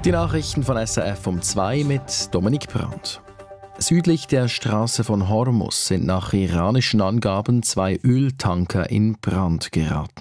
Die Nachrichten von SRF um 2 mit Dominik Brandt. Südlich der Straße von Hormus sind nach iranischen Angaben 2 Öltanker in Brand geraten.